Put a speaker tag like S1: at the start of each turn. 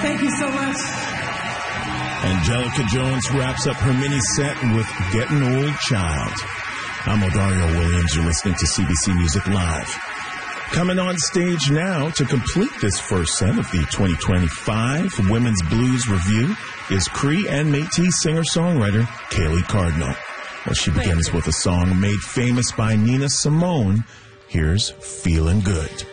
S1: Thank you so much.
S2: Angelica Jones wraps up her mini set with Getting Old Child. I'm Odario Williams. You're listening to CBC Music Live. Coming on stage now to complete this first set of the 2025 Women's Blues Review is Cree and Métis singer-songwriter Kaylee Cardinal. Well, she begins with a song made famous by Nina Simone. Here's Feeling Good.